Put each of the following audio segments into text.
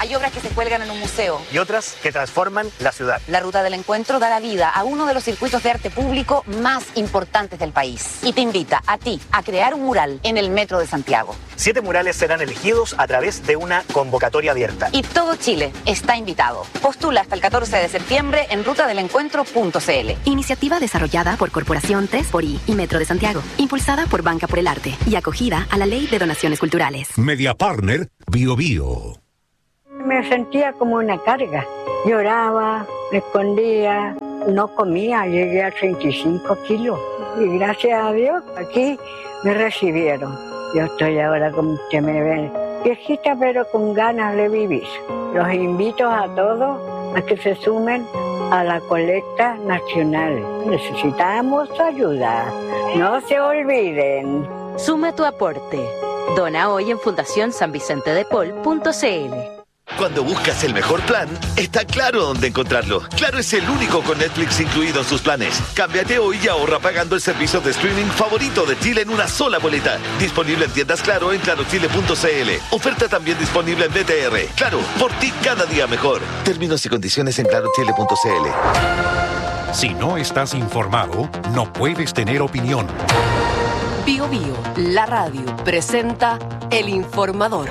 Hay obras que se cuelgan en un museo. Y otras que transforman la ciudad. La Ruta del Encuentro da la vida a uno de los circuitos de arte público más importantes del país. Y te invita a ti a crear un mural en el Metro de Santiago. 7 murales serán elegidos a través de una convocatoria abierta. Y todo Chile está invitado. Postula hasta el 14 de septiembre en rutadelencuentro.cl. Iniciativa desarrollada por Corporación 3xI y Metro de Santiago. Impulsada por Banca por el Arte y acogida a la Ley de Donaciones Culturales. Media Partner Bio Bio. Me sentía como una carga. Lloraba, me escondía, no comía, llegué a 35 kilos. Y gracias a Dios, aquí me recibieron. Yo estoy ahora, como usted me ve, viejita pero con ganas de vivir. Los invito a todos a que se sumen a la colecta nacional. Necesitamos ayuda. No se olviden. Suma tu aporte. Dona hoy en fundacionsanvicentedepol.cl. Cuando buscas el mejor plan, está Claro dónde encontrarlo. Claro es el único con Netflix incluido en sus planes. Cámbiate hoy y ahorra pagando el servicio de streaming favorito de Chile en una sola boleta. Disponible en tiendas Claro en clarochile.cl. Oferta también disponible en BTR. Claro, por ti cada día mejor. Términos y condiciones en clarochile.cl. Si no estás informado, no puedes tener opinión. Bio Bio, la radio, presenta El Informador.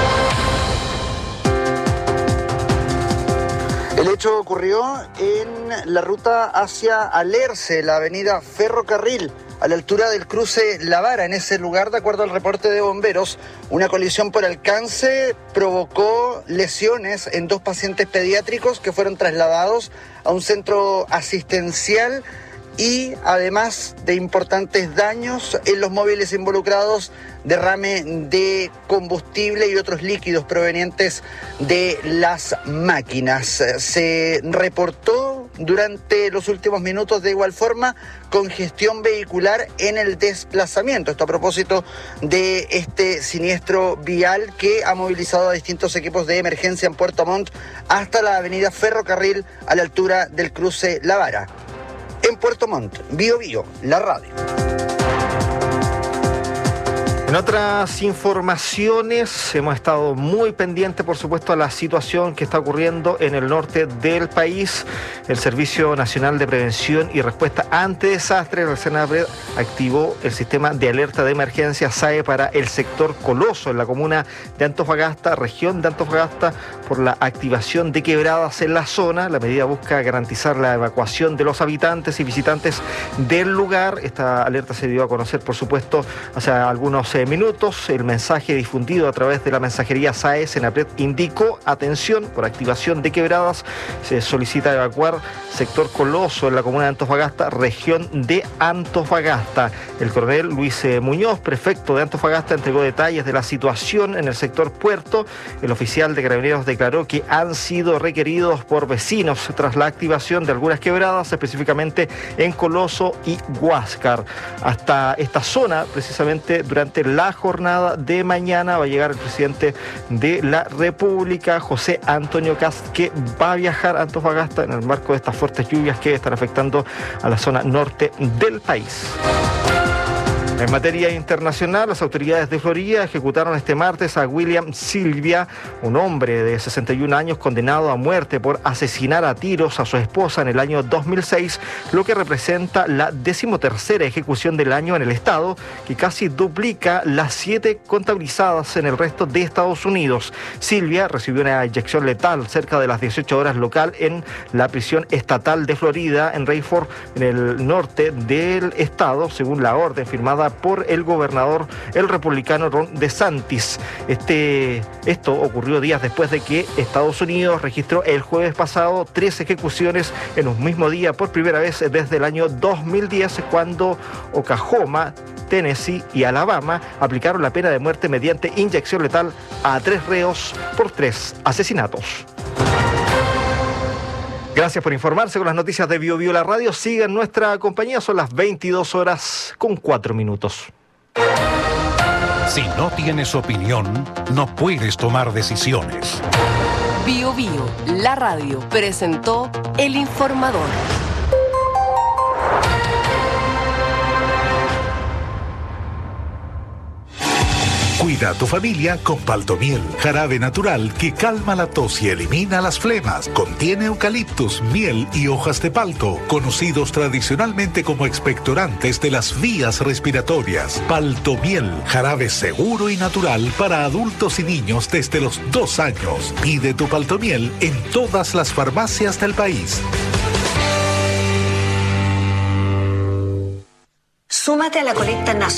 El hecho ocurrió en la ruta hacia Alerce, la avenida Ferrocarril, a la altura del cruce La Vara. En ese lugar, de acuerdo al reporte de bomberos, una colisión por alcance provocó lesiones en 2 pacientes pediátricos que fueron trasladados a un centro asistencial y además de importantes daños en los móviles involucrados, derrame de combustible y otros líquidos provenientes de las máquinas. Se reportó durante los últimos minutos de igual forma congestión vehicular en el desplazamiento. Esto a propósito de este siniestro vial que ha movilizado a distintos equipos de emergencia en Puerto Montt hasta la avenida Ferrocarril a la altura del cruce La Vara. En Puerto Montt, Bio Bio, la radio. En otras informaciones, hemos estado muy pendientes, por supuesto, a la situación que está ocurriendo en el norte del país. El Servicio Nacional de Prevención y Respuesta ante Desastres, el SENAPRED, activó el sistema de alerta de emergencia SAE para el sector Coloso, en la comuna de Antofagasta, región de Antofagasta, por la activación de quebradas en la zona. La medida busca garantizar la evacuación de los habitantes y visitantes del lugar. Esta alerta se dio a conocer, por supuesto, hace algunos minutos. El mensaje difundido a través de la mensajería SAE SENAPRED indicó: atención, por activación de quebradas se solicita evacuar sector Coloso en la comuna de Antofagasta, región de Antofagasta. El coronel Luis Muñoz, prefecto de Antofagasta, entregó detalles de la situación en el sector Puerto. El oficial de Carabineros declaró que han sido requeridos por vecinos tras la activación de algunas quebradas, específicamente en Coloso y Huáscar. Hasta esta zona, precisamente durante la jornada de mañana, va a llegar el presidente de la República, José Antonio Kast, que va a viajar a Antofagasta en el marco de estas fuertes lluvias que están afectando a la zona norte del país. En materia internacional, las autoridades de Florida ejecutaron este martes a William Sylvia, un hombre de 61 años condenado a muerte por asesinar a tiros a su esposa en el año 2006, lo que representa la 13ª ejecución del año en el estado, que casi duplica las 7 contabilizadas en el resto de Estados Unidos. Sylvia recibió una inyección letal cerca de las 18 horas local en la prisión estatal de Florida, en Rayford, en el norte del estado, según la orden firmada por el gobernador, el republicano Ron DeSantis. Esto ocurrió días después de que Estados Unidos registró el jueves pasado 3 ejecuciones en un mismo día, por primera vez desde el año 2010, cuando Oklahoma, Tennessee y Alabama aplicaron la pena de muerte mediante inyección letal a 3 reos por 3 asesinatos. Gracias por informarse con las noticias de Bio Bio la radio. Sigan nuestra compañía, son las 22:04. Si no tienes opinión, no puedes tomar decisiones. Bio Bio, la radio, presentó El Informador. Cuida a tu familia con Paltomiel, jarabe natural que calma la tos y elimina las flemas. Contiene eucaliptus, miel y hojas de palto, conocidos tradicionalmente como expectorantes de las vías respiratorias. Paltomiel, jarabe seguro y natural para adultos y niños desde los 2 años. Pide tu Paltomiel en todas las farmacias del país. Súmate a la colecta nacional.